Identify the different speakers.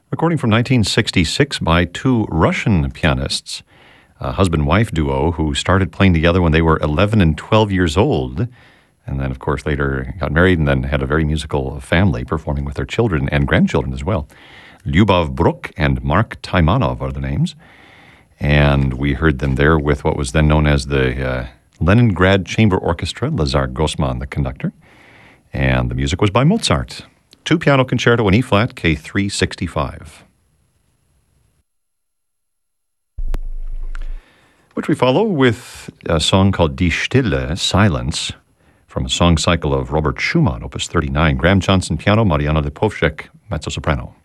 Speaker 1: Recording from 1966 by two Russian pianists, a husband-wife duo who started playing together when they were 11 and 12 years old, and then, of course, later got married and then had a very musical family, performing with their children and grandchildren as well. Lyubov Bruk and Mark Taimanov are the names, and we heard them there with what was then known as the Leningrad Chamber Orchestra, Lazar Gosman, the conductor, and the music was by Mozart. Two-piano concerto in E-flat, K365. Which we follow with a song called Die Stille, Silence, from a song cycle of Robert Schumann, Opus 39. Graham Johnson, piano, Mariana Lipovsek, mezzo-soprano.